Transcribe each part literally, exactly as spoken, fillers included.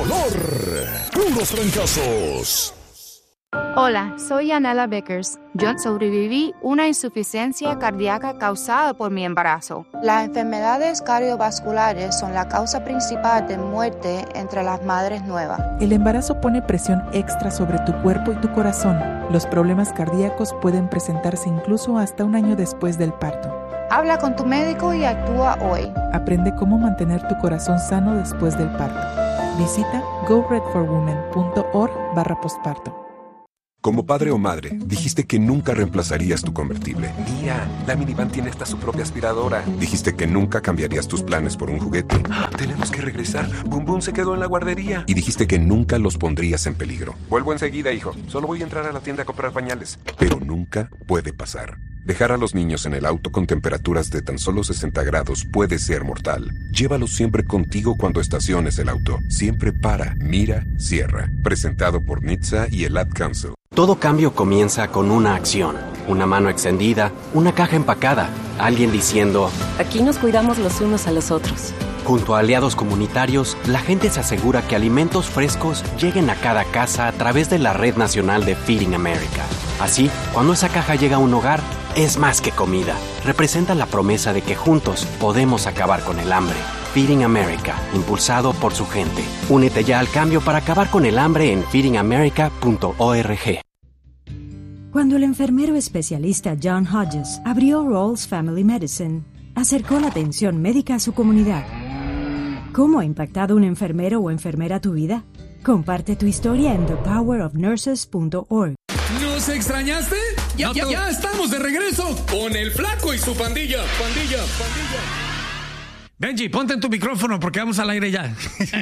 dolor, puros trancazos. Hola, soy Anela Vickers. Yo sobreviví una insuficiencia cardíaca causada por mi embarazo. Las enfermedades cardiovasculares son la causa principal de muerte entre las madres nuevas. El embarazo pone presión extra sobre tu cuerpo y tu corazón. Los problemas cardíacos pueden presentarse incluso hasta un año después del parto. Habla con tu médico y actúa hoy. Aprende cómo mantener tu corazón sano después del parto. Visita go red for women punto org barra postparto. Como padre o madre, dijiste que nunca reemplazarías tu convertible. Mira, la minivan tiene hasta su propia aspiradora. Dijiste que nunca cambiarías tus planes por un juguete. Tenemos que regresar. Bum Bum se quedó en la guardería. Y dijiste que nunca los pondrías en peligro. Vuelvo enseguida, hijo. Solo voy a entrar a la tienda a comprar pañales. Pero nunca puede pasar. Dejar a los niños en el auto con temperaturas de tan solo sesenta grados puede ser mortal. Llévalos siempre contigo cuando estaciones el auto. Siempre para, mira, cierra. Presentado por N H T S A y el Ad Council. Todo cambio comienza con una acción. Una mano extendida, una caja empacada, alguien diciendo: aquí nos cuidamos los unos a los otros. Junto a aliados comunitarios, la gente se asegura que alimentos frescos lleguen a cada casa a través de la Red Nacional de Feeding America. Así, cuando esa caja llega a un hogar, es más que comida. Representa la promesa de que juntos podemos acabar con el hambre. Feeding America, impulsado por su gente. Únete ya al cambio para acabar con el hambre en feeding america punto org. Cuando el enfermero especialista John Hodges abrió Rawls Family Medicine, acercó la atención médica a su comunidad. ¿Cómo ha impactado un enfermero o enfermera tu vida? Comparte tu historia en the power of nurses punto org. ¿Nos extrañaste? Ya, no, ya, ya estamos de regreso con el Flaco y su pandilla. Pandilla, pandilla. Benji, ponte en tu micrófono porque vamos al aire ya.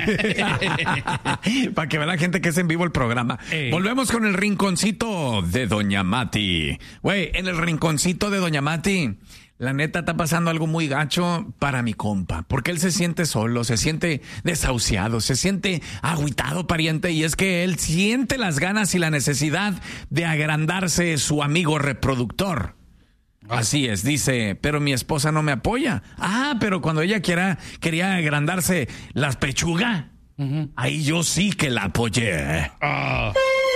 Para que vea la gente que es en vivo el programa. Ey. Volvemos con el rinconcito de Doña Mati. Güey, en el rinconcito de Doña Mati, la neta está pasando algo muy gacho para mi compa. Porque él se siente solo, se siente desahuciado, se siente agüitado, pariente. Y es que él siente las ganas y la necesidad de agrandarse su amigo reproductor. Así es, dice, pero mi esposa no me apoya. Ah, pero cuando ella quiera, quería agrandarse las pechugas, uh-huh. Ahí yo sí que la apoyé. Oh.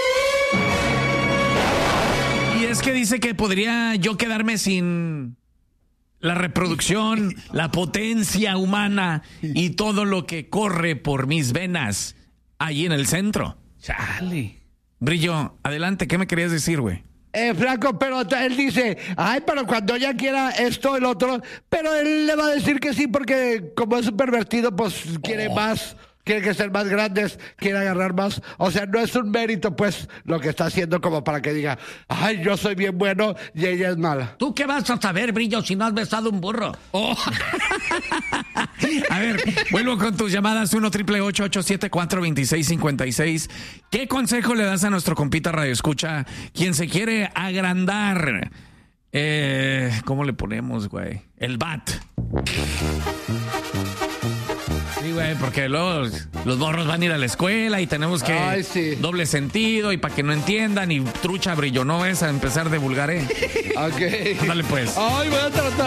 Y es que dice que podría yo quedarme sin la reproducción, la potencia humana y todo lo que corre por mis venas ahí en el centro. Chale. Brillo, adelante, ¿qué me querías decir, güey? Eh, Flaco, pero él dice, ay, pero cuando ella quiera esto, el otro, pero él le va a decir que sí porque como es un pervertido, pues quiere oh. más, quiere que ser más grandes, quiere agarrar más. O sea, no es un mérito, pues, lo que está haciendo como para que diga, ay, yo soy bien bueno y ella es mala. ¿Tú qué vas a saber, Brillo, si no has besado un burro? Oh. A ver, vuelvo con tus llamadas uno triple ocho ocho siete cuatro dos seis cinco seis. ¿Qué consejo le das a nuestro compita Radio Escucha, quien se quiere agrandar? Eh, ¿Cómo le ponemos, güey? El bat. Sí, güey, porque los, los morros van a ir a la escuela y tenemos que Ay, sí. doble sentido y para que no entiendan y trucha, Brillo, no es a empezar de vulgar, ¿eh? Ok. Ándale, pues. Ay, voy a tratar.